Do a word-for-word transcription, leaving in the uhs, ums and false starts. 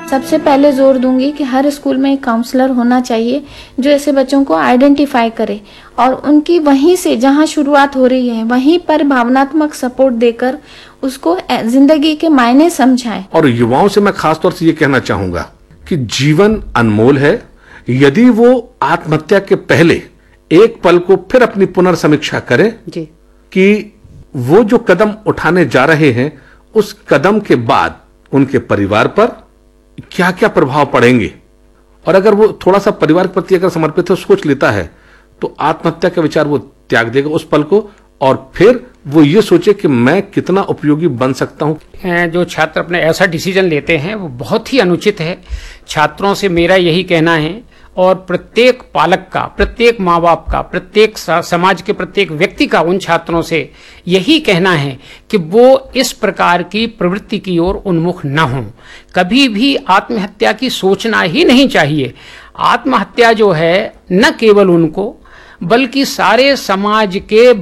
सबसे पहले जोर दूंगी कि हर स्कूल में एक काउंसलर होना चाहिए जो ऐसे बच्चों को आइडेंटिफाई करे और उनकी वहीं से जहां शुरुआत हो रही है वहीं पर भावनात्मक सपोर्ट देकर उसको जिंदगी के मायने समझाएं। और युवाओं से मैं खास तौर से ये कहना चाहूंगा कि जीवन अनमोल है। यदि वो आत्महत्या के पहले एक पल को फिर अपनी पुनर्समीक्षा करें जी। कि वो जो कदम उठाने जा रहे हैं उस कदम के बाद उनके परिवार पर क्या क्या प्रभाव पड़ेंगे, और अगर वो थोड़ा सा परिवार के प्रति अगर समर्पित हो सोच लेता है तो आत्महत्या का विचार वो त्याग देगा उस पल को, और फिर वो ये सोचे कि मैं कितना उपयोगी बन सकता हूं। जो छात्र अपने ऐसा डिसीजन लेते हैं वो बहुत ही अनुचित है। छात्रों से मेरा यही कहना है और प्रत्येक पालक का, प्रत्येक माँ बाप का, प्रत्येक समाज के प्रत्येक व्यक्ति का उन छात्रों से यही कहना है कि वो इस प्रकार की प्रवृत्ति की ओर उन्मुख न हों। कभी भी आत्महत्या की सोचना ही नहीं चाहिए। आत्महत्या जो है न केवल उनको बल्कि सारे समाज के